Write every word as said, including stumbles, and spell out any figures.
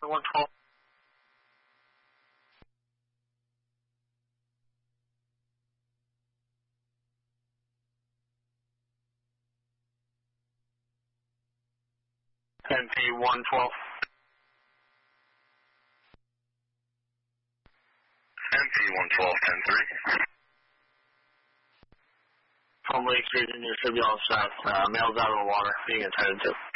one twelve. N P one twelve. N P one twelve, ten three. Home Lake Street, Indian should be all set. Uh, mail's out of the water, being attended to.